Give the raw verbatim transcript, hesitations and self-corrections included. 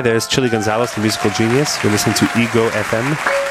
there's Chili Gonzalez, the musical genius. You're listening to Ego F M.